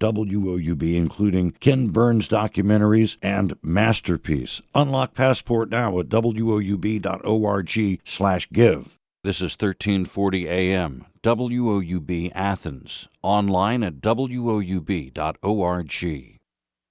WOUB, including Ken Burns documentaries and Masterpiece. Unlock Passport now at woub.org/give. This is 1340 AM, WOUB Athens, online at woub.org.